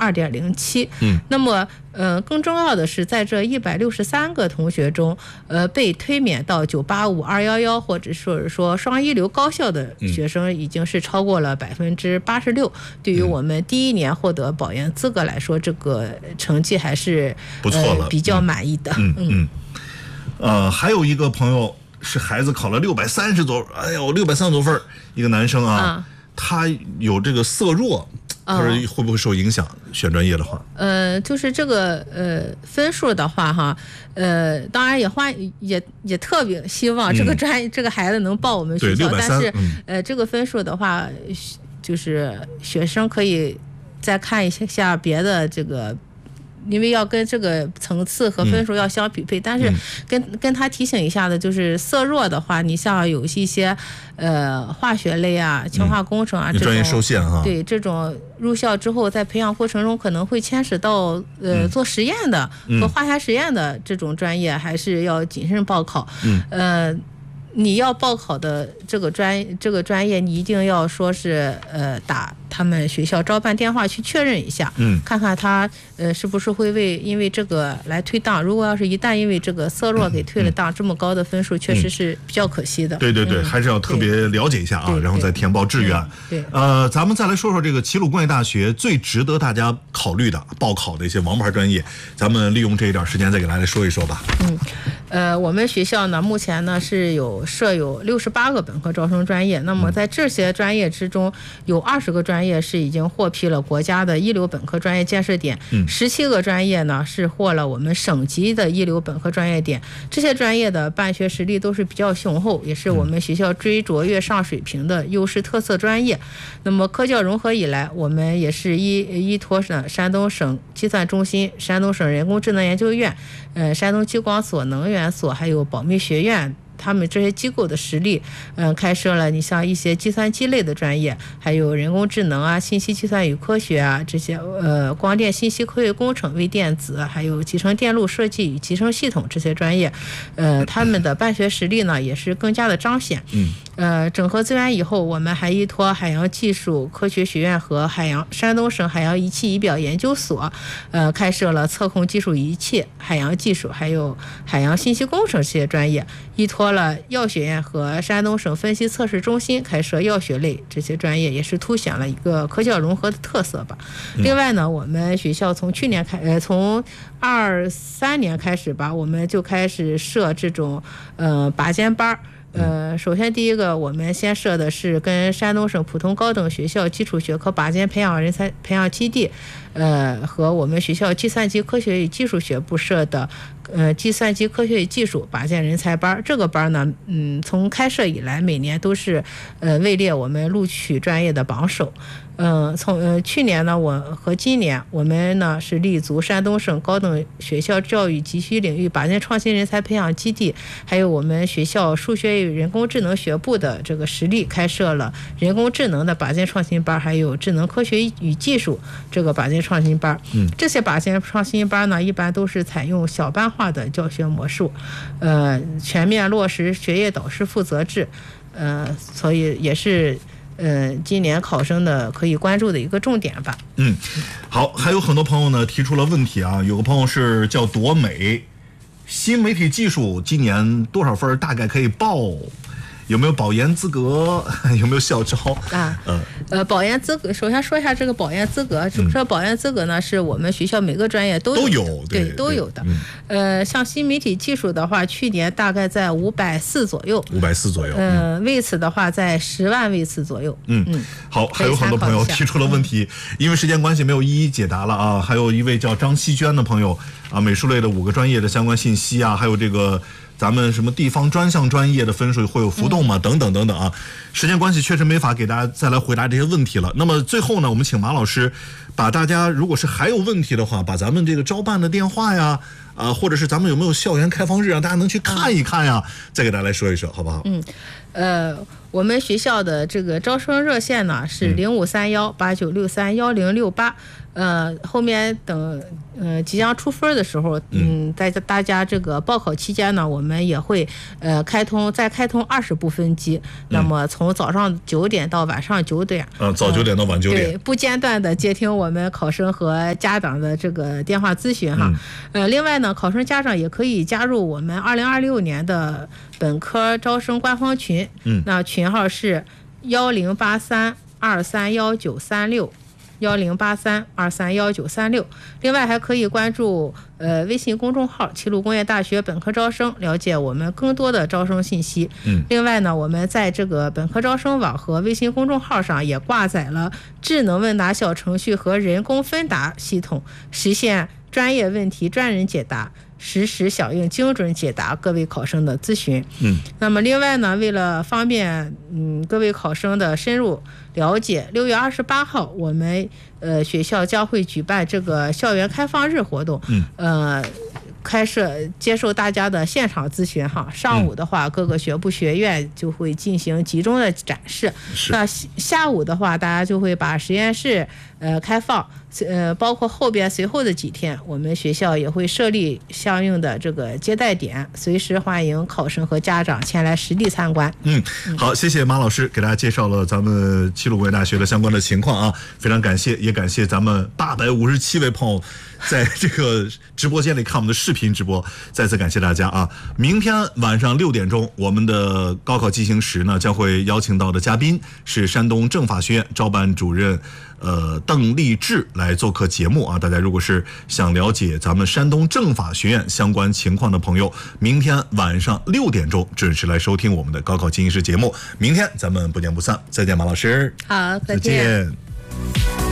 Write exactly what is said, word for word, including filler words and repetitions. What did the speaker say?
二点零七。 嗯， 那么呃，更重要的是，在这一百六十三个同学中，呃，被推免到九八五、二一一或者说是说双一流高校的学生，已经是超过了百分之八十六。对于我们第一年获得保研资格来说，这个成绩还是不错了， 呃、比较满意的。 嗯嗯嗯。呃，还有一个朋友是孩子考了六百三十多，哎呦，六百三十多分，一个男生啊，啊他有这个色弱。他说会不会受影响？选专业的话， 呃，就是这个呃分数的话哈，呃，当然也欢也也特别希望这个专、嗯、这个孩子能报我们学校，但是、嗯、呃这个分数的话，就是学生可以再看一下别的这个。因为要跟这个层次和分数要相匹配，嗯、但是跟、嗯、跟他提醒一下的，就是色弱的话，你像有一些呃化学类啊、强化工程啊、嗯、这种专业受限哈， 对这种入校之后，在培养过程中可能会牵扯到呃、嗯、做实验的和化学实验的这种专业，还是要谨慎报考。嗯，呃。你要报考的这个专这个专业，你一定要说是呃打他们学校招办电话去确认一下，嗯，看看他呃是不是会为因为这个来退档。如果要是一旦因为这个色弱给退了档，嗯、这么高的分数确实是比较可惜的。 嗯、对对对、嗯，还是要特别了解一下啊，然后再填报志愿。 对，对呃，咱们再来说说这个齐鲁工业大学最值得大家考虑的报考的一些王牌专业，咱们利用这一点时间再给大家说一说吧。 嗯，呃，我们学校呢目前呢是有。设有六十八个本科招生专业，那么在这些专业之中，有二十个专业是已经获批了国家的一流本科专业建设点，十七个专业呢是获了我们省级的一流本科专业点。这些专业的办学实力都是比较雄厚，也是我们学校追逐越上水平的优势特色专业。那么科教融合以来，我们也是依依托呢山东省计算中心、山东省人工智能研究院、呃山东激光所、能源所还有保密学院。他们这些机构的实力，嗯、呃，开设了你像一些计算机类的专业，还有人工智能啊、信息计算与科学啊这些，呃，光电信息科学工程、微电子，还有集成电路设计与集成系统这些专业，呃，他们的办学实力呢也是更加的彰显。嗯。呃，整合资源以后，我们还依托海洋技术科学学院和海洋山东省海洋仪器仪表研究所，呃，开设了测控技术仪器、海洋技术还有海洋信息工程这些专业，依托了药学院和山东省分析测试中心开设药学类这些专业，也是凸显了一个科教融合的特色吧。另外呢，我们学校从去年开，呃，从二三年开始吧，我们就开始设这种呃拔尖班。呃，首先第一个，我们先设的是跟山东省普通高等学校基础学科拔尖培养人才培养基地，呃，和我们学校计算机科学与技术学部设的呃计算机科学与技术拔尖人才班。这个班呢，嗯，从开设以来，每年都是呃位列我们录取专业的榜首。嗯、呃，从呃去年呢，我和今年我们呢是立足山东省高等学校教育急需领域拔尖创新人才培养基地，还有我们学校数学与人工智能学部的这个实力，开设了人工智能的拔尖创新班，还有智能科学与技术这个拔尖创新班。嗯，这些拔尖创新班呢，一般都是采用小班化的教学模式，呃，全面落实学业导师负责制，呃，所以也是。呃，今年考生的可以关注的一个重点吧。 嗯，好，还有很多朋友呢提出了问题啊，有个朋友是叫朵美，新媒体技术今年多少分大概可以报？有没有保研资格？有没有校招啊？嗯，呃，保研资格，首先说一下这个保研资格。这个保研资格呢，是我们学校每个专业都有都有， 对，都有的。嗯、呃，像新媒体技术的话，去年大概在五百四左右， 五百四左右。 呃，位次的话在十万位次左右。 嗯嗯，好，还有很多朋友提出了问题，因为时间关系没有一一解答了啊。还有一位叫张希娟的朋友啊，美术类的五个专业的相关信息啊，还有这个。咱们什么地方专项专业的分数会有浮动吗？等等等等啊，时间关系确实没法给大家再来回答这些问题了。那么最后呢，我们请马老师把大家如果是还有问题的话，把咱们这个招办的电话呀，啊，或者是咱们有没有校园开放日让大家能去看一看呀，再给大家来说一说，好不好？ 嗯。 呃，我们学校的这个招生热线呢是零五三幺八九六三幺零六八。呃，后面等呃即将出分的时候，嗯，在大家这个报考期间呢，我们也会呃开通再开通二十部分机，嗯、那么从早上九点到晚上九点， 呃，早九点到晚九点， 对，不间断的接听我们考生和家长的这个电话咨询哈。嗯、呃，另外呢，考生家长也可以加入我们二零二六年的本科招生官方群，嗯，那群号是幺零八三二三幺九三六。幺零八三二三幺九三六，另外还可以关注呃微信公众号“齐鲁工业大学本科招生”，了解我们更多的招生信息。嗯，另外呢，我们在这个本科招生网和微信公众号上也挂载了智能问答小程序和人工分答系统，实现专业问题专人解答，实时响应，精准解答各位考生的咨询。嗯，那么另外呢，为了方便嗯各位考生的深入了解，六月二十八号我们呃学校将会举办这个校园开放日活动。嗯，呃。开设接受大家的现场咨询哈，上午的话，各个学部学院就会进行集中的展示。那下午的话，大家就会把实验室呃开放，呃，包括后边随后的几天，我们学校也会设立相应的这个接待点，随时欢迎考生和家长前来实地参观。 嗯，好，谢谢马老师给大家介绍了咱们齐鲁工业大学的相关的情况啊，非常感谢，也感谢咱们八百五十七位朋友在这个直播间里看我们的视频直播，再次感谢大家啊！明天晚上六点钟，我们的高考进行时呢，将会邀请到的嘉宾是山东政法学院招办主任呃邓立志来做客节目啊！大家如果是想了解咱们山东政法学院相关情况的朋友，明天晚上六点钟准时来收听我们的高考进行时节目。明天咱们不见不散，再见，马老师。 好，再见。再见。